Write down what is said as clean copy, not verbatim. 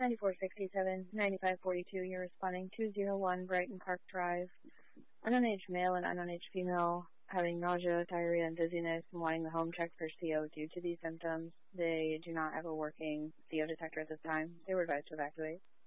9467, 9542, you're responding 201 Brighton Park Drive. Unknown age male and unknown age female having nausea, diarrhea, and dizziness and wanting the home checked for CO due to these symptoms. They do not have a working CO detector at this time. They were advised to evacuate.